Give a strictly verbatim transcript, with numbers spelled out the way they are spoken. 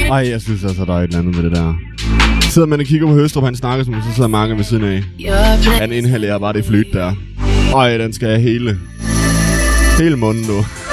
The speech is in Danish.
Ej, jeg synes altså, der er et eller andet med det der. Sidder man og kigger på Høstrup, han snakker som, så sidder mange ved siden af. Han inhalerer bare det flyt der. Ej, den skal jeg hele. Hele munden nu.